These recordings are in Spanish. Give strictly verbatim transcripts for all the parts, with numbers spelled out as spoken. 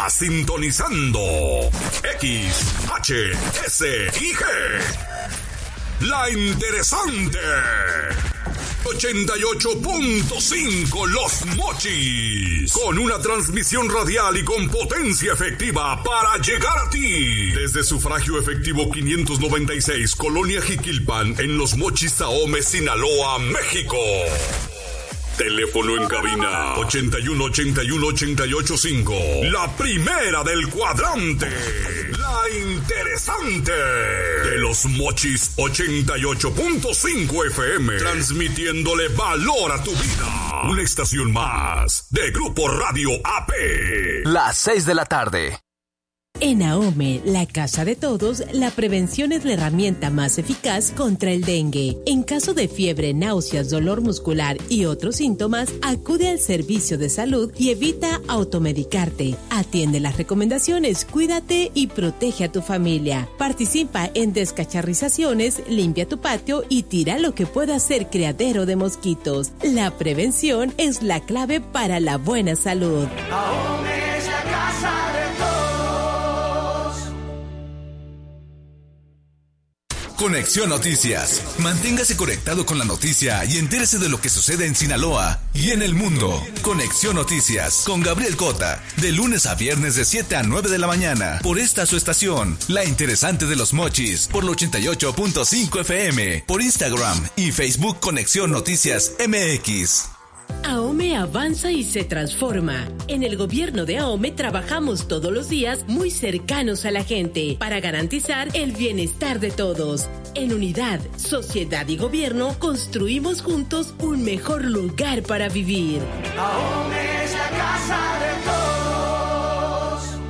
Estás sintonizando X, H, S y G. La Interesante. ochenta y ocho punto cinco Los Mochis. Con una transmisión radial y con potencia efectiva para llegar a ti. Desde sufragio efectivo quinientos noventa y seis, Colonia Jiquilpan, en Los Mochis, Ahome, Sinaloa, México. Teléfono en cabina ochenta y uno, ochenta y uno, ochenta y ocho, cinco. La primera del cuadrante. La Interesante. De Los Mochis ochenta y ocho punto cinco F M. Transmitiéndole valor a tu vida. Una estación más de Grupo Radio A P. Las seis de la tarde. En Ahome, la casa de todos, la prevención es la herramienta más eficaz contra el dengue. En caso de fiebre, náuseas, dolor muscular y otros síntomas, acude al servicio de salud y evita automedicarte. Atiende las recomendaciones, cuídate y protege a tu familia. Participa en descacharrizaciones, limpia tu patio y tira lo que pueda ser criadero de mosquitos. La prevención es la clave para la buena salud. Ahome es la casa de todos. Conexión Noticias. Manténgase conectado con la noticia y entérese de lo que sucede en Sinaloa y en el mundo. Conexión Noticias con Gabriel Cota. De lunes a viernes de siete a nueve de la mañana. Por esta su estación, La Interesante de Los Mochis. Por el ochenta y ocho punto cinco F M. Por Instagram y Facebook Conexión Noticias M X. Ahome avanza y se transforma. En el gobierno de Ahome trabajamos todos los días muy cercanos a la gente para garantizar el bienestar de todos. En unidad, sociedad y gobierno construimos juntos un mejor lugar para vivir. Ahome es la casa de todos.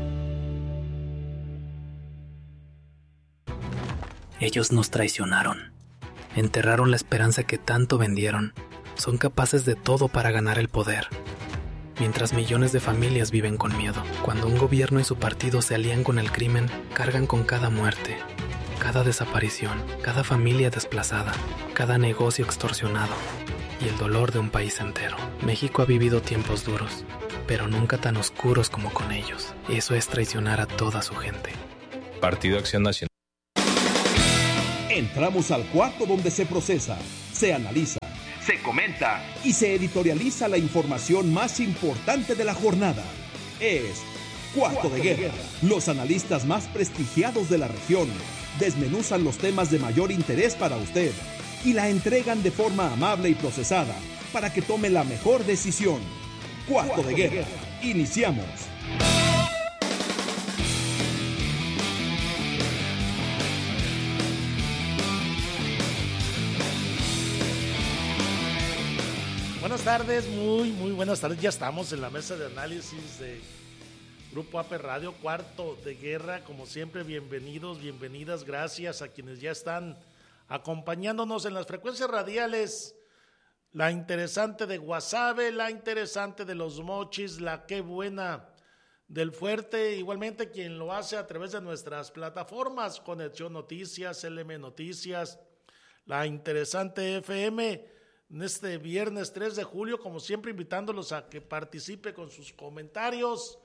Ellos nos traicionaron. Enterraron la esperanza que tanto vendieron. Son capaces de todo para ganar el poder. Mientras millones de familias viven con miedo, cuando un gobierno y su partido se alían con el crimen, cargan con cada muerte, cada desaparición, cada familia desplazada, cada negocio extorsionado y el dolor de un país entero. México ha vivido tiempos duros, pero nunca tan oscuros como con ellos. Eso es traicionar a toda su gente. Partido Acción Nacional. Entramos al cuarto donde se procesa, se analiza, se comenta y se editorializa la información más importante de la jornada. Es Cuarto de Guerra. Los analistas más prestigiados de la región desmenuzan los temas de mayor interés para usted y la entregan de forma amable y procesada para que tome la mejor decisión. Cuarto de Guerra. Iniciamos. Buenas tardes, muy, muy buenas tardes. Ya estamos en la mesa de análisis de Grupo A P Radio, Cuarto de Guerra. Como siempre, bienvenidos, bienvenidas. Gracias a quienes ya están acompañándonos en las frecuencias radiales. La Interesante de Guasave, la Interesante de Los Mochis, la Qué Buena del Fuerte. Igualmente quien lo hace a través de nuestras plataformas, Conexión Noticias, L M Noticias, la Interesante F M. En este viernes tres de julio, como siempre, invitándolos a que participe con sus comentarios,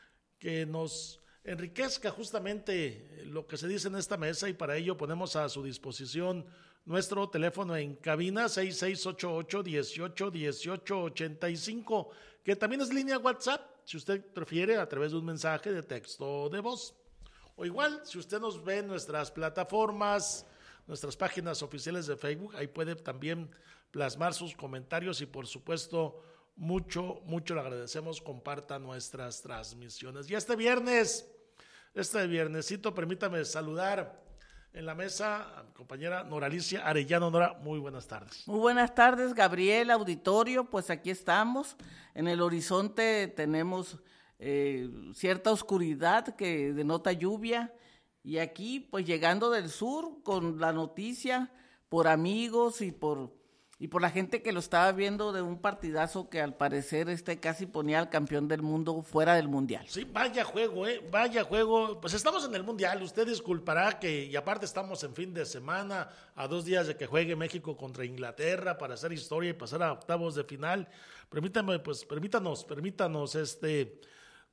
que nos enriquezca justamente lo que se dice en esta mesa, y para ello ponemos a su disposición nuestro teléfono en cabina seis seis ocho ocho, dieciocho, dieciocho, ochenta y cinco, que también es línea WhatsApp, si usted prefiere, a través de un mensaje de texto o de voz. O igual, si usted nos ve en nuestras plataformas, nuestras páginas oficiales de Facebook, ahí puede también plasmar sus comentarios y por supuesto mucho, mucho le agradecemos, comparta nuestras transmisiones. Y este viernes, este viernesito, permítame saludar en la mesa a mi compañera Noralicia Arellano. Nora, muy buenas tardes. Muy buenas tardes, Gabriel, auditorio, pues aquí estamos. En el horizonte tenemos eh, cierta oscuridad que denota lluvia, y aquí pues llegando del sur con la noticia por amigos y por y por la gente que lo estaba viendo de un partidazo que al parecer este casi ponía al campeón del mundo fuera del mundial. Sí, vaya juego, eh, vaya juego. Pues estamos en el mundial, usted disculpará que, y aparte estamos en fin de semana, a dos días de que juegue México contra Inglaterra para hacer historia y pasar a octavos de final. Permítame, pues permítanos, permítanos este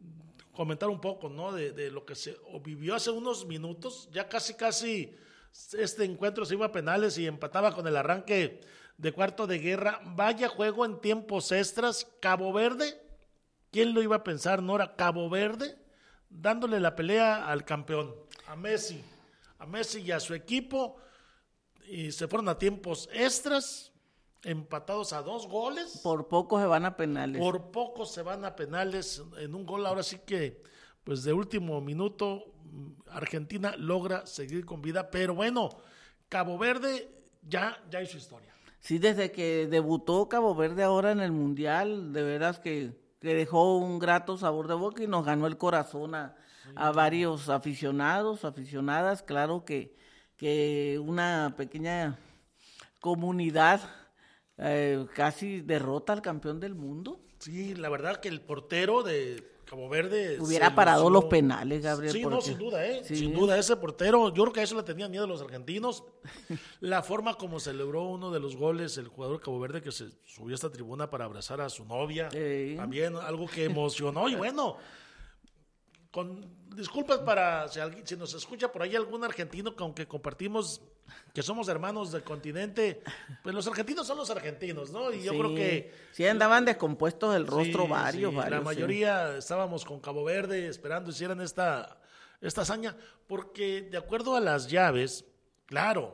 comentar un poco, ¿no? De, de lo que se vivió hace unos minutos, ya casi, casi este encuentro se iba a penales y empataba con el arranque de cuarto de guerra. Vaya juego en tiempos extras. Cabo Verde, ¿quién lo iba a pensar, Nora? Cabo Verde dándole la pelea al campeón, a Messi, a Messi y a su equipo, y se fueron a tiempos extras, empatados a dos goles. Por poco se van a penales. Por poco se van a penales en un gol. Ahora sí que, pues de último minuto, Argentina logra seguir con vida, pero bueno, Cabo Verde ya, ya hizo historia. Sí, desde que debutó Cabo Verde ahora en el Mundial, de veras que, que dejó un grato sabor de boca y nos ganó el corazón a, sí, a varios aficionados, aficionadas. Claro que, que una pequeña comunidad eh, casi derrota al campeón del mundo. Sí, la verdad que el portero de Cabo Verde hubiera parado lució. Los penales, Gabriel. Sí, porque... no, sin duda, ¿eh? Sí. Sin duda, ese portero, yo creo que a eso le tenían miedo los argentinos. La forma como celebró uno de los goles, el jugador de Cabo Verde que se subió a esta tribuna para abrazar a su novia, sí. También algo que emocionó. Y bueno, con disculpas para si, alguien, si nos escucha por ahí algún argentino, que aunque compartimos que somos hermanos del continente, pues los argentinos son los argentinos, ¿no? Y yo sí, creo que... Sí, andaban descompuestos el rostro sí, varios, sí, varios. La mayoría sí. Estábamos con Cabo Verde esperando hicieran esta, esta hazaña, porque de acuerdo a las llaves, claro,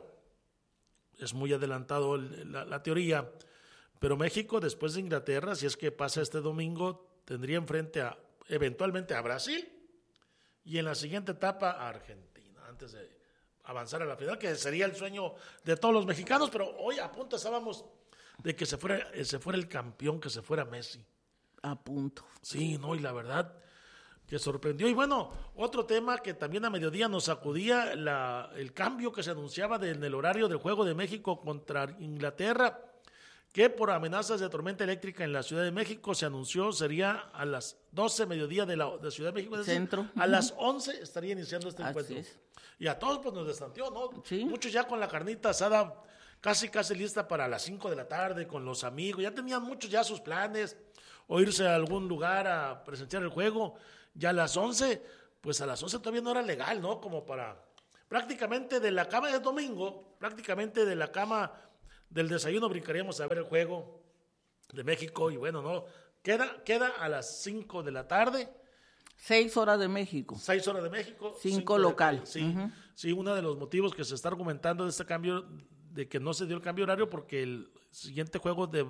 es muy adelantado la, la teoría, pero México después de Inglaterra, si es que pasa este domingo, tendría enfrente a, eventualmente a Brasil, y en la siguiente etapa a Argentina, antes de avanzar a la final, que sería el sueño de todos los mexicanos, pero hoy a punto estábamos de que se fuera, se fuera el campeón, que se fuera Messi. A punto. Sí, no, y la verdad que sorprendió. Y bueno, otro tema que también a mediodía nos sacudía, la, el cambio que se anunciaba de, en el horario del juego de México contra Inglaterra, que por amenazas de tormenta eléctrica en la Ciudad de México se anunció sería a las doce mediodía de la de Ciudad de México. Es decir, Centro. A las once estaría iniciando este Así encuentro. Es. Y a todos pues nos destanteó, ¿no? Sí. Muchos ya con la carnita asada casi casi lista para las cinco de la tarde con los amigos. Ya tenían muchos ya sus planes, o irse a algún lugar a presenciar el juego. Ya a las once, pues a las once todavía no era legal, ¿no? Como para prácticamente de la cama de domingo, prácticamente de la cama del desayuno brincaríamos a ver el juego de México. Y bueno, no, queda, queda a las cinco de la tarde. Seis horas de México. Seis horas de México. Cinco, cinco local. De, sí, uh-huh. sí, uno de los motivos que se está argumentando de este cambio, de que no se dio el cambio horario, porque el siguiente juego de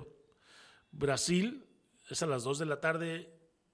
Brasil es a las dos de la tarde,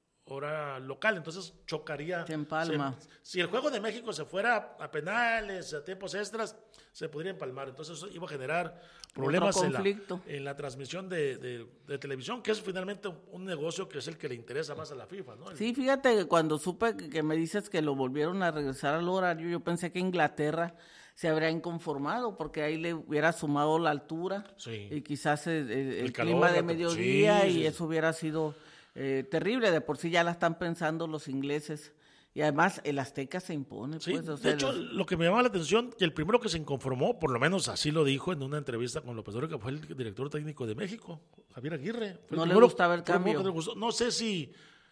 hora local, entonces chocaría. Se empalma. Se, si el juego de México se fuera a penales, a tiempos extras, se podría empalmar, entonces eso iba a generar problemas en la, en la transmisión de, de, de televisión, que es finalmente un negocio que es el que le interesa más a la FIFA, ¿no? Sí, fíjate que cuando supe que, que me dices que lo volvieron a regresar al horario, yo pensé que Inglaterra se habría inconformado, porque ahí le hubiera sumado la altura, sí. Y quizás el, el, el, el calor, clima de mediodía, sí, y sí. eso hubiera sido eh, terrible. De por sí ya la están pensando los ingleses. Y además el Azteca se impone. Sí, pues, o de sea, hecho, los... lo que me llama la atención, que el primero que se inconformó, por lo menos así lo dijo en una entrevista con López Obrador, que fue el director técnico de México, Javier Aguirre. Fue no el le primero, gustaba el cambio. Le gustó. No sé si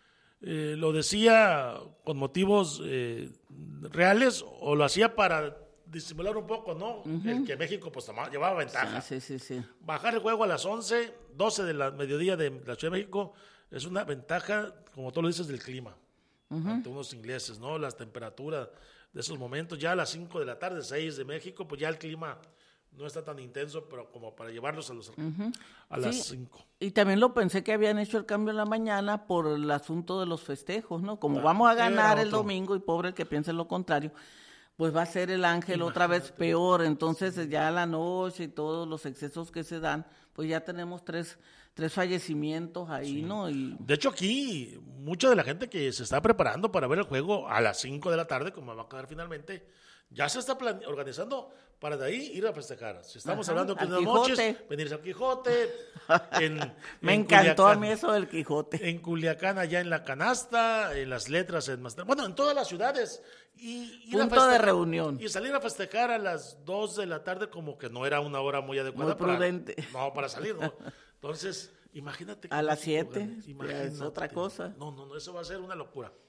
eh, lo decía con motivos eh, reales o lo hacía para disimular un poco, ¿no? Uh-huh. El que México pues tomaba, llevaba ventaja. Sí, sí, sí, sí. Bajar el juego a las once, doce de la mediodía de la Ciudad de México es una ventaja, como tú lo dices, del clima. Uh-huh. Ante unos ingleses, ¿no? Las temperaturas de esos momentos, ya a las cinco de la tarde, seis de México, pues ya el clima no está tan intenso, pero como para llevarlos a, los, uh-huh. a las sí, cinco. Y también lo pensé que habían hecho el cambio en la mañana por el asunto de los festejos, ¿no? Como ah, vamos a ganar el domingo, y pobre el que piense lo contrario, pues va a ser el ángel Imagínate. Otra vez peor. Entonces ya a la noche y todos los excesos que se dan, pues ya tenemos tres... tres fallecimientos ahí, sí. ¿no? Y... De hecho, aquí, mucha de la gente que se está preparando para ver el juego a las cinco de la tarde, como va a quedar finalmente, ya se está plan- organizando para de ahí ir a festejar. Si estamos Ajá, hablando que en las noches, venirse al Quijote. En, Me en encantó Culiacán, a mí eso del Quijote. En Culiacán, allá en la canasta, en las letras, en Mazatlán, bueno, en todas las ciudades. Y, y Punto de reunión. Y salir a festejar a las dos de la tarde como que no era una hora muy adecuada. Muy prudente. Para, no, para salir, ¿no? Entonces, imagínate. A las siete, es otra cosa. No, no, no, eso va a ser una locura.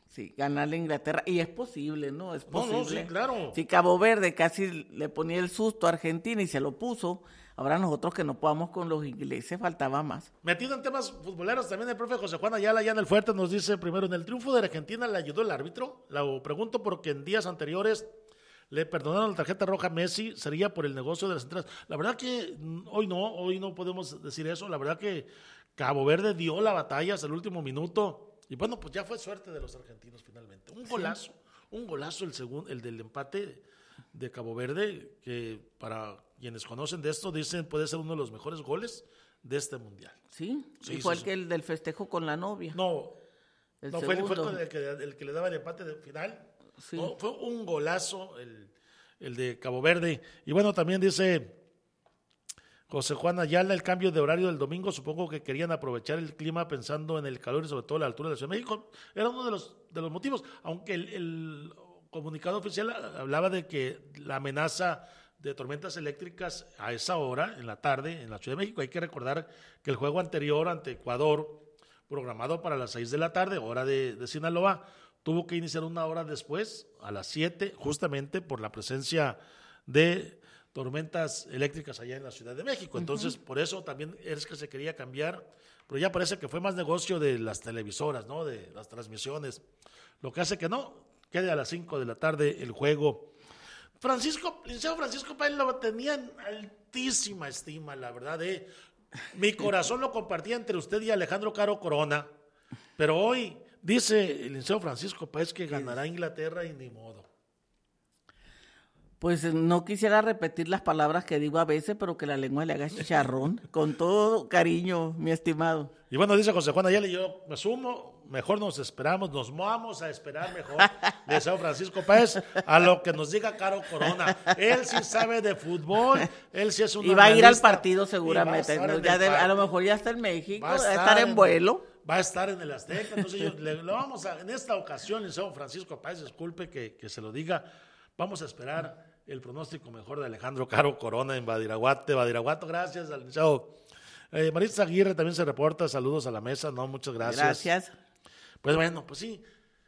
Sí, ganarle a Inglaterra. Y es posible, ¿no? Es posible. No, no, sí, claro. Si Cabo Verde casi le ponía el susto a Argentina y se lo puso, ahora nosotros que no podamos con los ingleses, faltaba más. Metido en temas futboleros, también el profe José Juan Ayala, allá en el Fuerte, nos dice primero, ¿en el triunfo de Argentina le ayudó el árbitro? Lo pregunto porque en días anteriores le perdonaron la tarjeta roja a Messi, sería por el negocio de las entradas. La verdad que hoy no, hoy no podemos decir eso. La verdad que Cabo Verde dio la batalla hasta el último minuto. Y bueno, pues ya fue suerte de los argentinos finalmente. Un golazo, sí. un golazo el segundo, el del empate de Cabo Verde, que para quienes conocen de esto dicen puede ser uno de los mejores goles de este mundial. Sí, sí y fue sí, el, que, el del festejo con la novia. No, el no fue, fue el, el, que, el que le daba el empate de final. Sí. No, fue un golazo el, el de Cabo Verde. Y bueno, también dice José Juan Ayala, el cambio de horario del domingo, supongo que querían aprovechar el clima pensando en el calor y sobre todo la altura de la Ciudad de México. Era uno de los, de los motivos, aunque el, el comunicado oficial hablaba de que la amenaza de tormentas eléctricas a esa hora, en la tarde, en la Ciudad de México. Hay que recordar que el juego anterior ante Ecuador, programado para las seis de la tarde, hora de, de Sinaloa, tuvo que iniciar una hora después, a las siete, justamente por la presencia de tormentas eléctricas allá en la Ciudad de México. Entonces, uh-huh. por eso también es que se quería cambiar, pero ya parece que fue más negocio de las televisoras, ¿no? De las transmisiones, lo que hace que no, quede a las cinco de la tarde el juego. Francisco, licenciado Francisco Páez, lo tenía en altísima estima, la verdad, eh. Mi corazón lo compartía entre usted y Alejandro Caro Corona, pero hoy dice el licenciado Francisco Páez que ganará Inglaterra y ni modo. Pues no quisiera repetir las palabras que digo a veces, pero que la lengua le haga chicharrón, con todo cariño, mi estimado. Y bueno, dice José Juan Ayala, y yo me sumo, mejor nos esperamos, nos vamos a esperar mejor, deseo Francisco Páez, a lo que nos diga Caro Corona. Él sí sabe de fútbol, él sí es un Y va a ir al partido seguramente, ¿no? Ya de, a lo mejor ya está en México, va a estar, va a estar en, en vuelo. Va a estar en el Azteca, entonces yo, le, lo vamos a, en esta ocasión, licenciado Francisco Páez, disculpe que, que se lo diga, vamos a esperar el pronóstico mejor de Alejandro Caro Corona en Badiraguate. Badiraguato, gracias al licenciado. Eh, Maritza Aguirre también se reporta, saludos a la mesa, no, muchas gracias. Gracias. Pues bueno, pues sí.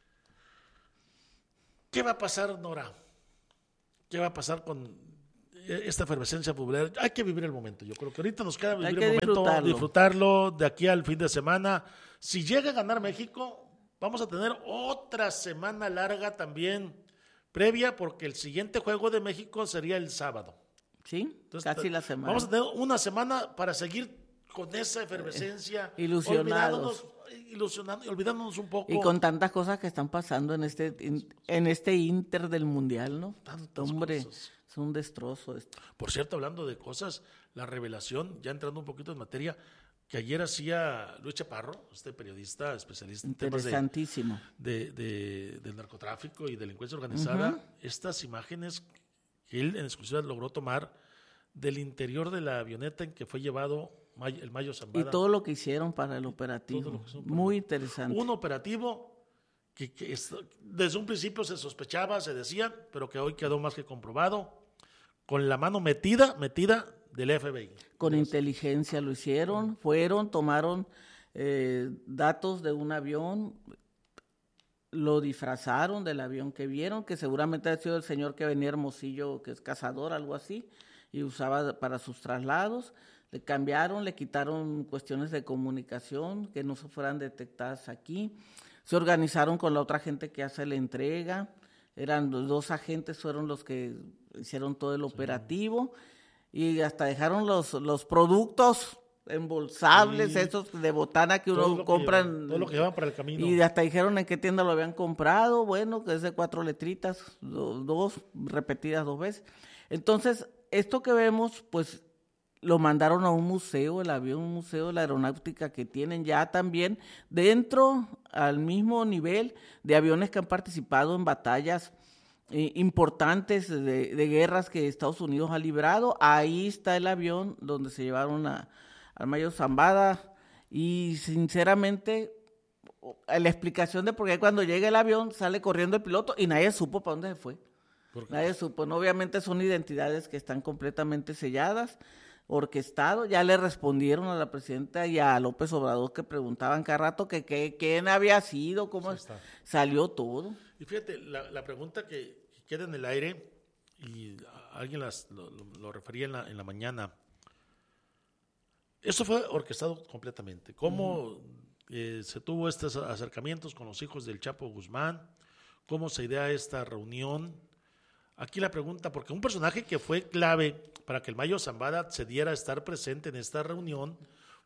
¿Qué va a pasar, Nora? ¿Qué va a pasar con esta efervescencia futbolera? Hay que vivir el momento, yo creo que ahorita nos queda vivir el momento, disfrutarlo. disfrutarlo de aquí al fin de semana. Si llega a ganar México, vamos a tener otra semana larga también previa, porque el siguiente juego de México sería el sábado. Sí, entonces, casi la semana. Vamos a tener una semana para seguir con esa efervescencia. Eh, ilusionados. Ilusionando, olvidándonos un poco. Y con tantas cosas que están pasando en este en este inter del mundial, ¿no? Tantas Hombre, cosas. Es un destrozo esto. Por cierto, hablando de cosas, la revelación, ya entrando un poquito en materia, que ayer hacía Luis Chaparro, este periodista especialista en temas de, de, de, de narcotráfico y delincuencia organizada, uh-huh. estas imágenes que él en exclusiva logró tomar del interior de la avioneta en que fue llevado el Mayo Zambada. Y todo lo que hicieron para el operativo, muy interesante. Un operativo que, que es, desde un principio se sospechaba, se decía, pero que hoy quedó más que comprobado, con la mano metida, metida del F B I. Con Entonces, inteligencia lo hicieron, fueron, tomaron eh, datos de un avión, lo disfrazaron del avión que vieron, que seguramente ha sido el señor que venía Hermosillo, que es cazador, algo así, y usaba para sus traslados. Le cambiaron, le quitaron cuestiones de comunicación que no se fueran detectadas aquí. Se organizaron con la otra gente que hace la entrega. Eran los dos agentes, fueron los que hicieron todo el operativo. Sí. Y hasta dejaron los, los productos embolsables, sí. esos de botana que uno compra. Todo lo que llevan para el camino. Y hasta dijeron en qué tienda lo habían comprado. Bueno, que es de cuatro letritas, dos, dos repetidas dos veces. Entonces, esto que vemos, pues, lo mandaron a un museo, el avión, un museo de la aeronáutica que tienen ya también dentro, al mismo nivel de aviones que han participado en batallas eh, importantes de, de guerras que Estados Unidos ha librado. Ahí está el avión donde se llevaron a, al Mayo Zambada y sinceramente la explicación de por qué cuando llega el avión sale corriendo el piloto y nadie supo para dónde se fue. Nadie supo, no, obviamente son identidades que están completamente selladas. orquestado. Ya le respondieron a la presidenta y a López Obrador, que preguntaban cada rato que, que quién había sido, cómo sí salió todo. Y fíjate, la, la pregunta que, que queda en el aire, y alguien las, lo, lo refería en la, en la mañana, eso fue orquestado completamente. ¿Cómo uh-huh. eh, se tuvo estos acercamientos con los hijos del Chapo Guzmán? ¿Cómo se idea esta reunión? Aquí la pregunta, porque un personaje que fue clave para que el Mayo Zambada se diera a estar presente en esta reunión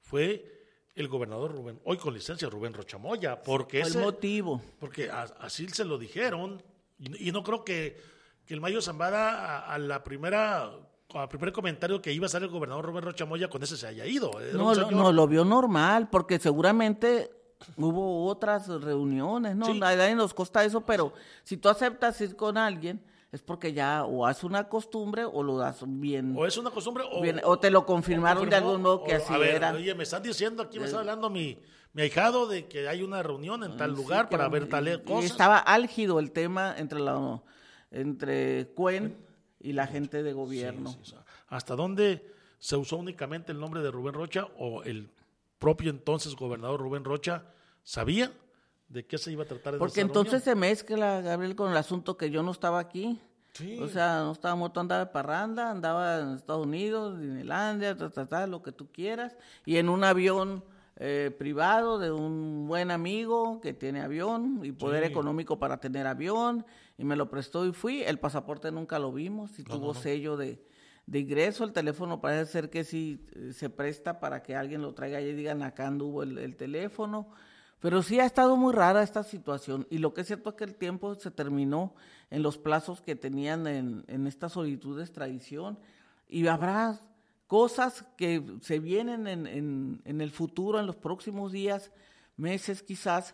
fue el gobernador Rubén, hoy con licencia Rubén Rocha Moya, porque ese, el motivo. Porque a, así se lo dijeron, y, y no creo que, que el Mayo Zambada a, a la primera... al primer comentario que iba a salir el gobernador Rubén Rocha Moya, con ese se haya ido. No, señor... no, lo vio normal, porque seguramente hubo otras reuniones, ¿no? Sí. Nadie nos consta eso, pero si tú aceptas ir con alguien, es porque ya o haces una costumbre o lo das bien. O es una costumbre o, bien, o te lo confirmaron de algún modo que o, así a ver, era. Oye, me están diciendo aquí, me está hablando mi, mi ahijado de que hay una reunión en tal sí, lugar para ver tal cosa. Estaba álgido el tema entre la entre Cuen y la gente de gobierno. Sí, sí, sí. ¿Hasta dónde se usó únicamente el nombre de Rubén Rocha o el propio entonces gobernador Rubén Rocha sabía de qué se iba a tratar? Porque entonces reunión? Se mezcla, Gabriel, con el asunto que yo no estaba aquí. Sí. O sea, no estaba muerto, andaba de parranda, andaba en Estados Unidos, Disneylandia, ta, ta, ta, lo que tú quieras, y en un avión eh, privado de un buen amigo que tiene avión y poder sí. económico para tener avión, y me lo prestó y fui. El pasaporte nunca lo vimos, y no, tuvo no, no. sello de, de ingreso. El teléfono parece ser que sí se presta para que alguien lo traiga y digan acá anduvo el, el teléfono. Pero sí ha estado muy rara esta situación, y lo que es cierto es que el tiempo se terminó en los plazos que tenían en, en esta solitud de extradición, y habrá cosas que se vienen en, en, en el futuro, en los próximos días, meses quizás,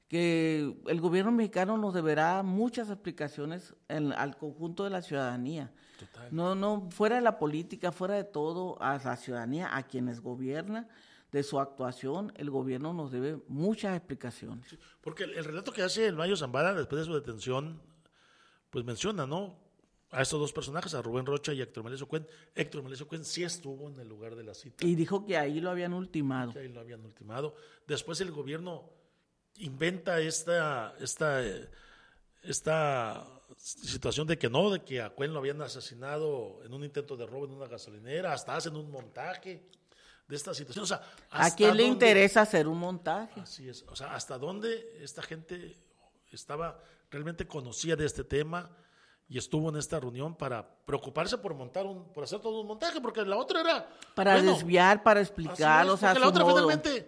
que el gobierno mexicano nos deberá muchas explicaciones en, al conjunto de la ciudadanía. Total. No, no, fuera de la política, fuera de todo, a la ciudadanía, a quienes gobiernan, de su actuación, el gobierno nos debe muchas explicaciones. Sí, porque el, el relato que hace el Mayo Zambada después de su detención, pues menciona, ¿no?, a estos dos personajes, a Rubén Rocha y a Héctor Melesio Cuen. Héctor Melesio Cuen sí estuvo en el lugar de la cita. Y dijo que ahí lo habían ultimado. Que ahí lo habían ultimado. Después el gobierno inventa esta, esta, esta situación de que no, de que a Cuen lo habían asesinado en un intento de robo en una gasolinera, hasta hacen un montaje de esta situación. O sea, ¿a quién le dónde, interesa hacer un montaje? Así es. O sea, hasta dónde esta gente estaba, realmente conocía de este tema y estuvo en esta reunión para preocuparse por montar un, por hacer todo un montaje, porque la otra era para bueno, desviar, para explicar, es, o sea, la otra modo. finalmente